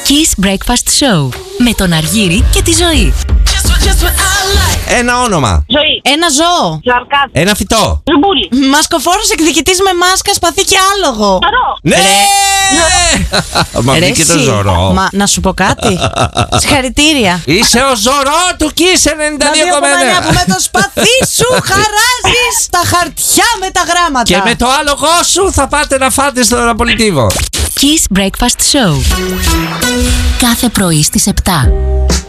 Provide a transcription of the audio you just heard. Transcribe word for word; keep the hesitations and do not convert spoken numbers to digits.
Kiss Breakfast Show με τον Αργύρη και τη Ζωή. Ένα όνομα. Ζωή. Ένα ζώο. Ζαρκάδι. Ένα φυτό. Ζουμπούλι. Μασκοφόρος εκδικητής με μάσκα, σπαθί και άλογο. Ζωρό. Ναι! Μα Ρε βγήκε το εσύ. Ζωρό. Μα να σου πω κάτι. Συγχαρητήρια. Είσαι ο Ζωρό του Kiss ενενήντα δύο κόμμα εννέα. Που με το σπαθί σου χαράζεις τα χαρτιά με τα γράμματα. Και με το άλογο σου θα πάτε να φάτε στον απολυτήβο. Kiss Breakfast Show. Κάθε πρωί στις επτά.